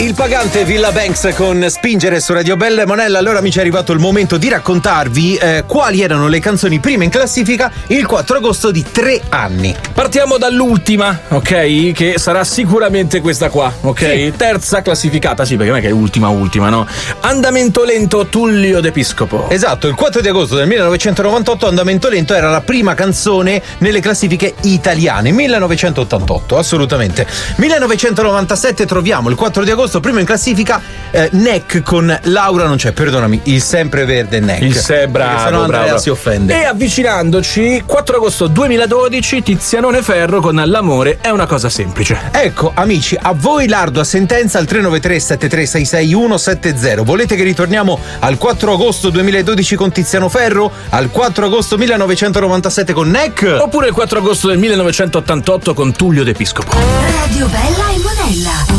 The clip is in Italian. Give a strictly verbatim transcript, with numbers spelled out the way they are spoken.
Il pagante Villa Banks con Spingere su Radio Belle. Monella, allora amici è arrivato il momento di raccontarvi eh, quali erano le canzoni prime in classifica il quattro agosto di tre anni. Partiamo dall'ultima, ok? Che sarà sicuramente questa qua, ok? Sì. Terza classificata, sì, perché non è che è ultima ultima, no? Andamento lento, Tullio D'Episcopo. Esatto, il quattro di agosto del millenovecentonovantotto Andamento lento era la prima canzone nelle classifiche italiane. millenovecentottantotto, assolutamente. millenovecentonovantasette troviamo il quattro di agosto primo in classifica eh, Neck con Laura non c'è, perdonami, il sempreverde Neck. Il se bravo, se no Andrea bravo. si offende. E avvicinandoci, quattro agosto duemiladodici, Tizianone Ferro con L'amore è una cosa semplice. Ecco amici, a voi l'ardua sentenza al tre nove tre sette tre sei sei uno sette zero. Volete che ritorniamo al quattro agosto duemiladodici con Tiziano Ferro, al quattro agosto millenovecentonovantasette con Neck, oppure il quattro agosto del millenovecentottantotto con Tullio D'Episcopo? Radio Bella e Monella.